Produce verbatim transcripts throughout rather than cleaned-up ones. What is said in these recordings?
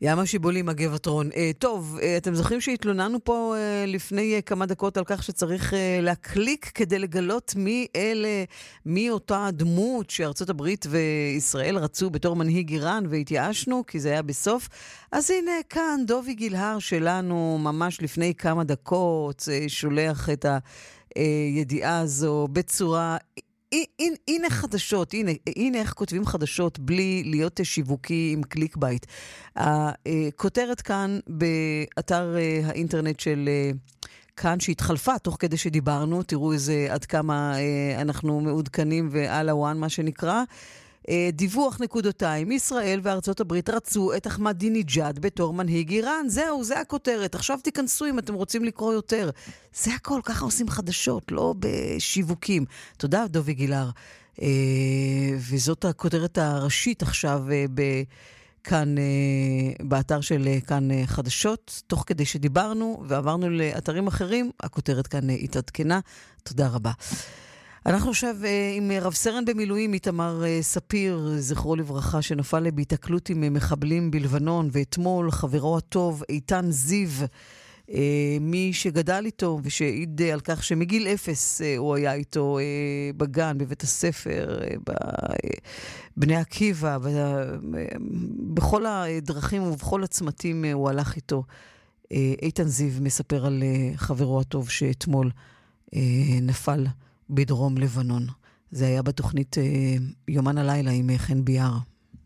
ימה שיבולי מגבעתרון. אה, טוב, אה, אתם זוכרים שהתלוננו פה אה, לפני אה, כמה דקות על כך שצריך אה, להקליק כדי לגלות מי אלה, מי אותה דמות שארצות הברית וישראל רצו בתור מנהיג איראן, והתייאשנו כי זה היה בסוף. אז הנה כאן דובי גילהר שלנו ממש לפני כמה דקות אה, שולח את הידיעה הזו בצורה... הנה, הנה חדשות, הנה, הנה איך כותבים חדשות בלי להיות שיווקי עם קליק בייט. הכותרת כאן באתר האינטרנט של כאן שהתחלפה תוך כדי שדיברנו, תראו איזה עד כמה אנחנו מעודכנים ועל הוואן מה שנקרא. דיווח נקודותיים, ישראל וארצות הברית רצו את אחמדינג'אד בתור מנהיג איראן. זהו, זה הכותרת. עכשיו תיכנסו אם אתם רוצים לקרוא יותר. זה הכל, ככה עושים חדשות, לא בשיווקים. תודה, דובי גילהר. וזאת הכותרת הראשית עכשיו כאן, באתר של כאן חדשות. תוך כדי שדיברנו ועברנו לאתרים אחרים, הכותרת כאן התעדכנה. תודה רבה. אנחנו עכשיו עם רב סרן במילואים איתמר ספיר, זכרו לברכה, שנפל בהיתקלות עם מחבלים בלבנון, ואתמול חברו הטוב איתן זיו, מי שגדל איתו ושעיד על כך שמגיל אפס הוא היה איתו בגן, בבית הספר, בבני עקיבא, בכל הדרכים ובכל הצמתים הוא הלך איתו. איתן זיו מספר על חברו הטוב שאתמול נפל בדרום לבנון. זה היה בתוכנית אה, יומן הלילה עם חן ביאר.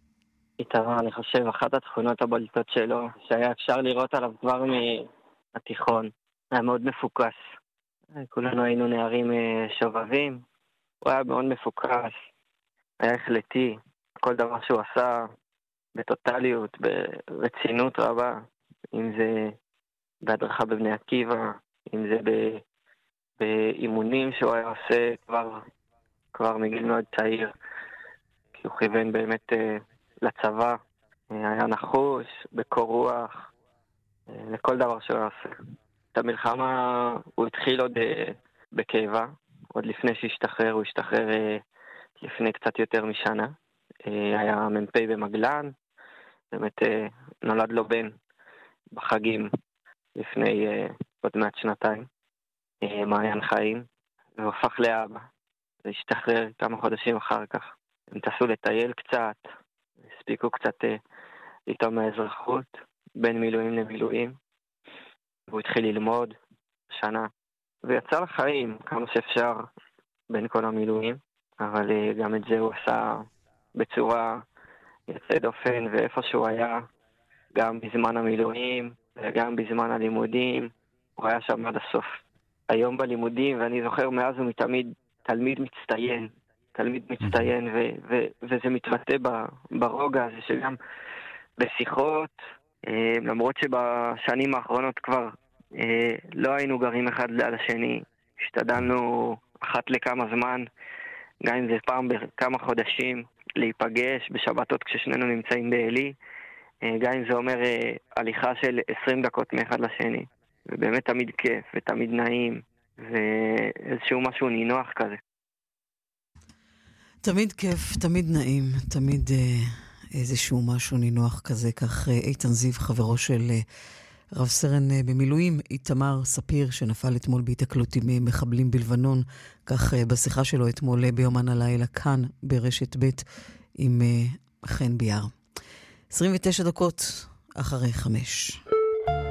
איתמר, אני חושב, אחת התכונות הבולטות שלו, שהיה אפשר לראות עליו כבר מהתיכון, היה מאוד מפוקס. כולנו היינו נערים אה, שובבים, הוא היה מאוד מפוקס, היה החלטי, כל דבר שהוא עשה בטוטליות, ברצינות רבה, אם זה בהדרכה בבני עקיבא, אם זה ב... באימונים שהוא היה עושה כבר, כבר מגיל מאוד צעיר, כי הוא כיוון באמת אה, לצבא, אה, היה נחוש, בקור רוח, אה, לכל דבר שהוא עושה. את המלחמה הוא התחיל עוד אה, בקבע, עוד לפני שהשתחרר, הוא השתחרר אה, לפני קצת יותר משנה, אה, היה מ"פ במגלן, באמת אה, נולד לו בן בחגים לפני אה, עוד מעט שנתיים. מעיין חיים, והוא הפך לאבא. והשתחרר כמה חודשים אחר כך. הם טסו לטייל קצת, הספיקו קצת איתו מהאזרחות, בין מילואים למילואים, והוא התחיל ללמוד שנה, ויצא לחיים כמה שאפשר בין כל המילואים, אבל גם את זה הוא עשה בצורה יוצאת דופן, ואיפה שהוא היה, גם בזמן המילואים, וגם בזמן הלימודים, הוא היה שם עד הסוף. היום בלימודים, ואני זוכר מאז הוא מתמיד תלמיד מצטיין, תלמיד מצטיין, ו- ו- וזה מתבטא ב- ברוגע הזה שגם בשיחות, אה, למרות שבשנים האחרונות כבר אה, לא היינו גרים אחד ליד השני, השתדלנו אחת לכמה זמן, גם אם זה פעם בכמה חודשים, להיפגש בשבתות כששנינו נמצאים בעלי, אה, גם אם זה אומר אה, הליכה של עשרים דקות מאחד לשני. ובאמת תמיד כיף ותמיד נעים ואיזשהו משהו נינוח כזה. תמיד כיף, תמיד נעים, תמיד אה, איזשהו משהו נינוח כזה. כך אה, איתן זיו, חברו של אה, רב סרן אה, במילואים איתמר ספיר, שנפל אתמול בהיתקלות עם אה, מחבלים בלבנון, כך אה, בשיחה שלו אתמול אה, ביומן הלילה כאן ברשת ב' עם אה, חן ביאר. עשרים ותשע דקות אחרי חמש.